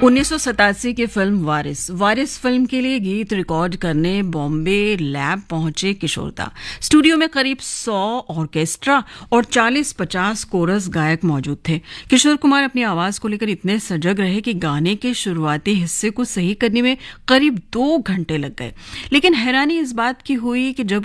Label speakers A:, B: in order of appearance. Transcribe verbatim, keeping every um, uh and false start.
A: उन्नीस सौ सतासी की फिल्म वारिस वारिस फिल्म के लिए गीत रिकॉर्ड करने बॉम्बे लैब पहुंचे किशोरदा। स्टूडियो में करीब सौ ऑर्केस्ट्रा और चालीस पचास कोरस गायक मौजूद थे। किशोर कुमार अपनी आवाज को लेकर इतने सजग रहे कि गाने के शुरुआती हिस्से को सही करने में करीब दो घंटे लग गए। लेकिन हैरानी इस बात की हुई कि जब